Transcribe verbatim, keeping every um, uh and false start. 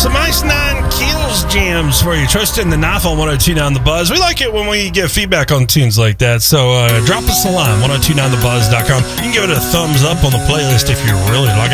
Some Ice Nine Kills jams for you. Tristan the Knife on one oh two point nine The Buzz. We like it when we get feedback on tunes like that. So uh, drop us a line, ten twenty-nine the buzz dot com. You can give it a thumbs up on the playlist if you really like it.